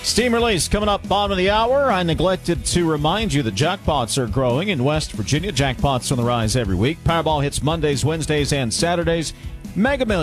Steam release coming up bottom of the hour. I neglected to remind you that jackpots are growing in West Virginia. Jackpots on the rise every week. Powerball hits Mondays, Wednesdays, and Saturdays. Mega Millions